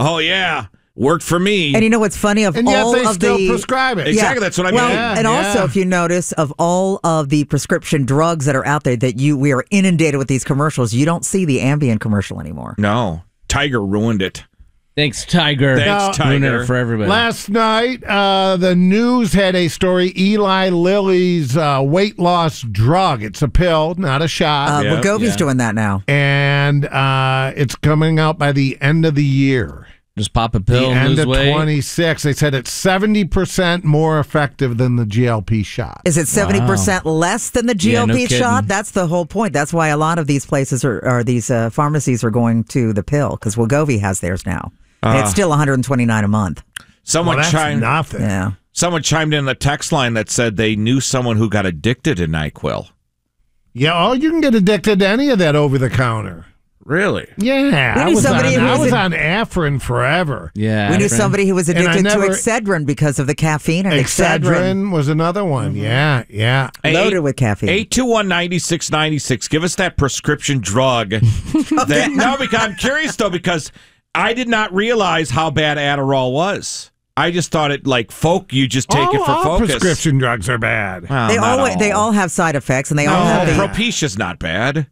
Oh, yeah. Worked for me. And you know what's funny? And yet they still prescribe it. Exactly, that's what I mean. And also, if you notice, of all of the prescription drugs that are out there that we are inundated with these commercials, you don't see the Ambien commercial anymore. No. Tiger ruined it. Thanks, Tiger. Thanks, Tiger. Ruined it for everybody. Last night, the news had a story, Eli Lilly's weight loss drug. It's a pill, not a shot. Wegovy's doing that now. And it's coming out by the end of the year. Just pop a pill the and end lose of weight. 26. They said it's 70% more effective than the GLP shot. Is it 70% less than the Yeah, no GLP shot? kidding. That's the whole point. That's why a lot of these places or these pharmacies are going to the pill, because Wegovy has theirs now. And it's still $129 a month. Someone Well, that's chimed. nothing. Yeah. Someone chimed in the text line that said they knew someone who got addicted to NyQuil. Yeah, you can get addicted to any of that over the counter. Really? Yeah, We I knew was somebody who I was was in- on Afrin forever. Yeah. We knew friend. somebody who was And I addicted never- to Excedrin because of the caffeine, and Excedrin Excedrin was another one. Yeah. loaded with caffeine. 821-9696. Give us that prescription drug. No, because I'm curious, though, because I did not realize how bad Adderall was. I just thought it you just take it for all focus. prescription drugs are bad. Well, They not they all have side effects, and they all No, have the Propitia's not bad.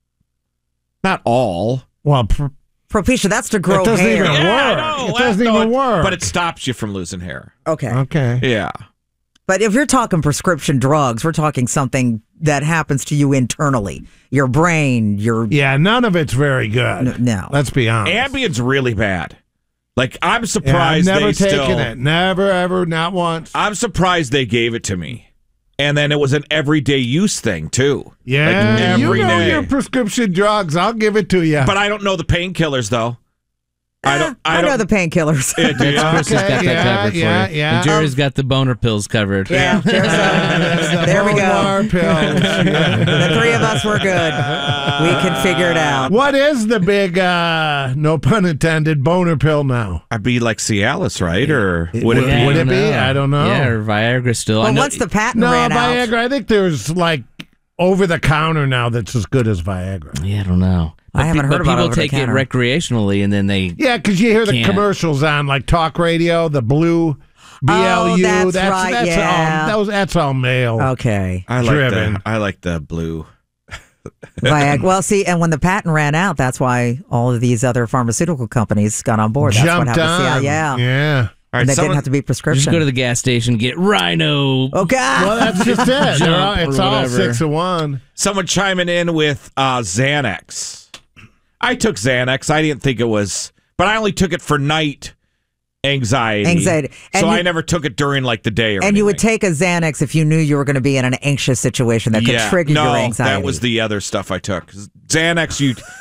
Not all. Well, Propecia. That's to grow it doesn't hair. even Yeah, I work. know. It doesn't even work. But it stops you from losing hair. Okay. Yeah. But if you're talking prescription drugs, we're talking something that happens to you internally, your brain, your Yeah, none of it's very good. No. Let's be honest. Ambien's really bad. Like, I'm Yeah, I've surprised never they taken still... it. Never, ever, not once. I'm surprised they gave it to me. And then it was an everyday use thing, too. Yeah, Like, you every know day. your prescription drugs. I'll give it to you. But I don't know the painkillers, though. I know the painkillers. Yeah, do you? Chris has got that covered for you. yeah. And Jerry's got the boner pills covered. Yeah, there we go. More pills. The three of us were good. We can figure it out. What is the big, no pun intended, boner pill now? I'd be like Cialis, right? Or would it Yeah, be? Would it don't be? know. I don't know. Yeah, or Viagra still. I Well, know, once the patent No, ran out. Viagra. I think there's like over the counter now that's as good as Viagra. Yeah, I don't know. I haven't heard but about people over the take it counter. recreationally, and then they. Yeah, because you hear the Can't. commercials on like talk radio, the blue BLU. Oh, that's right, yeah. That's all male. Okay. Driven. I like the blue. Viagra. Well, see, and when the patent ran out, that's why all of these other pharmaceutical companies got on board. That's what Jumped happened. on. Yeah. Yeah. All And right, they didn't have to be Just prescription. go to the gas station, get Rhino. Oh, God. Well, that's just it. It's or all whatever. 6 of 1. someone chiming in with Xanax. I took Xanax. I didn't think it was, but I only took it for night anxiety. And So you- I never took it during like the day or And you would anything. take a Xanax if you knew you were going to be in an anxious situation that could trigger no, your anxiety. that was the other stuff I took. Xanax,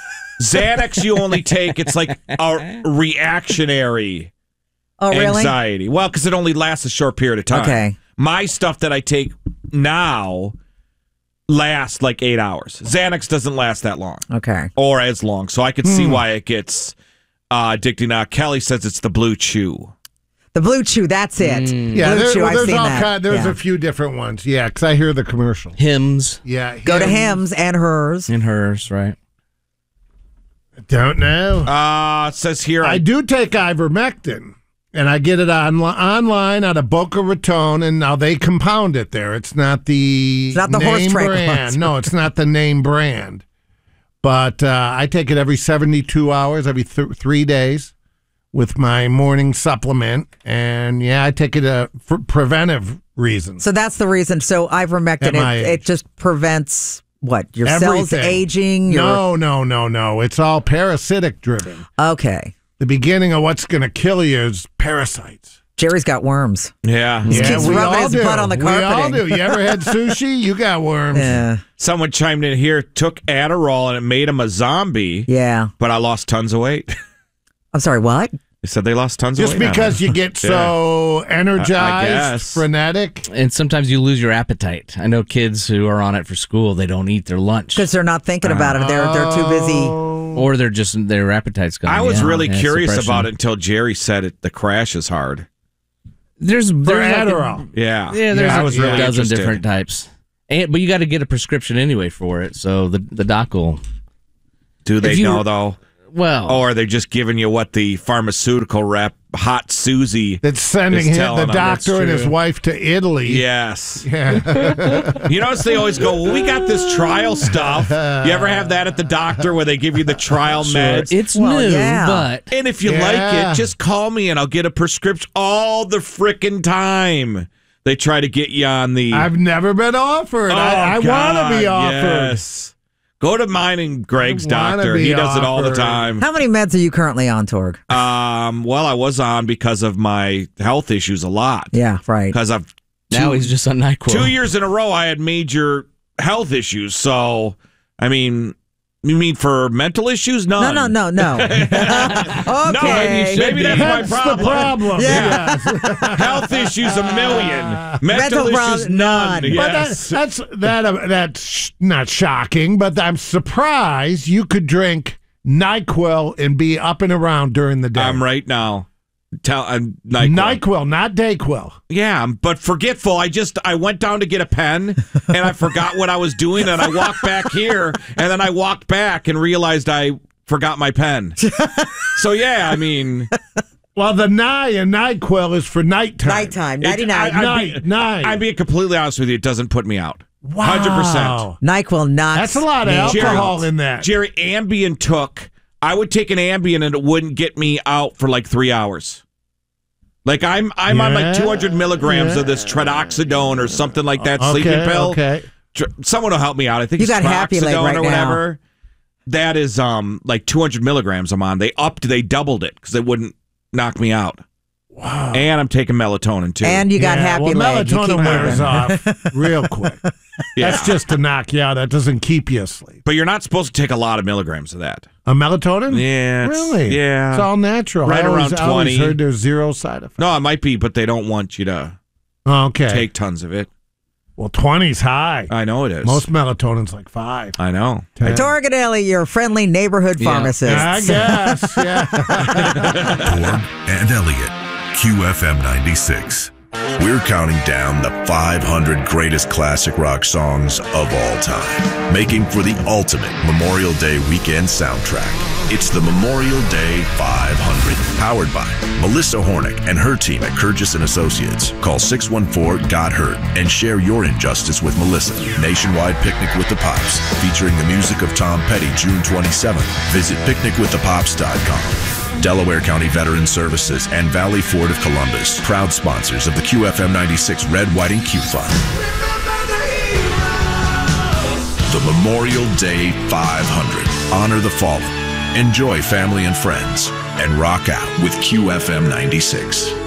you only take. It's like a reactionary anxiety. Well, because it only lasts a short period of time. Okay. My stuff that I take now lasts like 8 hours. Xanax doesn't last that long. Okay. Or as long. So I could see why it gets addicting. Now, Kelly says it's the Blue Chew. The Blue Chew, that's it. Yeah, Blue Chew, I've there's seen all that. there's Yeah. a few different ones. Yeah, because I hear the commercial. Hims Yeah. Go to Hims and Hers. and hers, right? Don't know. It says here. I do take ivermectin, and I get it online out of Boca Raton, and now they compound it there. It's not the It's not the name horse brand. tranquilizer. No, it's not the name brand. But I take it every 72 hours, every 3 days with my morning supplement. And, yeah, I take it for preventive reasons. So that's the reason. So ivermectin, At my it age. just prevents what? Your cells Everything. aging? No. It's all parasitic driven. Okay. The beginning of what's going to kill you is parasites. Jerry's got worms. Yeah. keeps we rubbing all his do. butt on the We all carpeting. do. You ever had sushi? You got worms. Yeah. Someone chimed in here, took Adderall, and it made him a zombie. Yeah. But I lost tons of weight. I'm sorry, what? They said they lost tons Just of weight. on because it. you get so I energized, guess. frenetic. And sometimes you lose your appetite. I know kids who are on it for school, they don't eat their lunch. Because they're not thinking about it. They're too busy. Or they're just, their appetite's gone. I was Yeah, really yeah, curious suppression. about it until Jerry said it. The crash is hard. There's For like Adderall. Yeah. Yeah, there's I was a really dozen interested. different types. But you got to get a prescription anyway for it. So the doc will. Do they If you- know though? Well, Or are they just giving you what the pharmaceutical rep, Hot Susie, That's sending is him, telling the them? doctor and his true. wife to Italy. Yes. Yeah. You notice they always go, well, we got this trial stuff. You ever have that at the doctor where they give you the trial meds? it's Well, new, yeah. but And if you Yeah. like it, just call me and I'll get a prescription all the frickin' time. They try to get you on the... I've never been offered. I want to be God, offered. Yes. Go to mine and Greg's I wanna doctor. be He does it all the offered. time. How many meds are you currently on, Torg? Well, I was on because of my health issues a lot. Yeah, right. Because I've now he's just on NyQuil. 2 years in a row I had major health issues. So, I mean, you mean for mental issues? None. No. Okay. No, maybe that's my That's problem. the problem. Yeah. Yes. Health issues a million. Mental issues problem, none. none. Yes. But that's not shocking, but I'm surprised you could drink NyQuil and be up and around during the day. I'm right now. I'm NyQuil. NyQuil, not DayQuil. Yeah, but forgetful. I went down to get a pen and I forgot what I was doing and I walked back here and then I walked back and realized I forgot my pen. So yeah, I mean, Well, the Nye in NyQuil is for nighttime. Nighttime, 99. I'm being completely honest with you. It doesn't put me out. Wow. 100%. NyQuil knocks. That's a lot of me alcohol out. in that. Jerry, Ambien I would take an Ambien and it wouldn't get me out for like 3 hours. Like I'm on like 200 milligrams of this Tridoxidone or something like that sleeping pill. Okay. Someone will help me out. I think You it's got Happy Leg Tridoxidone right or whatever. That is like 200 milligrams I'm on. They doubled it because it wouldn't knock me out. Wow. And I'm taking melatonin too. And you got Happy Leg. You keep Melatonin wears moving. off real quick. Yeah. That's just to knock you out. That doesn't keep you asleep. But you're not supposed to take a lot of milligrams of that. A melatonin? Yeah, it's- Really? yeah. It's all natural. Right around I always 20. heard there's zero side effects. No, it might be, but they don't want you to Okay. take tons of it. Well, 20's high. I know it is. Most melatonin's like 5. I know. Torg and Ellie, your friendly neighborhood pharmacist. I guess, yeah. Torg and Elliot, QFM 96. We're counting down the 500 greatest classic rock songs of all time, making for the ultimate Memorial Day weekend soundtrack. It's the Memorial Day 500, powered by Melissa Hornick and her team at Curtis & Associates. Call 614-GOT-HURT and share your injustice with Melissa. Nationwide Picnic with the Pops, featuring the music of Tom Petty, June 27th. Visit picnicwiththepops.com. Delaware County Veteran Services and Valley Ford of Columbus, proud sponsors of the QFM 96 Red, White, and Q Fund. The Memorial Day 500. Honor the fallen. Enjoy family and friends. And rock out with QFM 96.